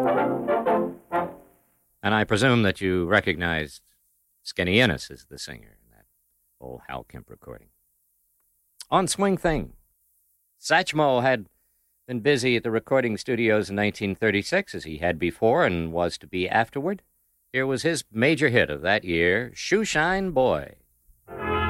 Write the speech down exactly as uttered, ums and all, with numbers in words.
And I presume that you recognized Skinny Ennis as the singer in that old Hal Kemp recording. On Swing Thing, Satchmo had been busy at the recording studios in nineteen thirty-six, as he had before and was to be afterward. Here was his major hit of that year, Shoeshine Boy.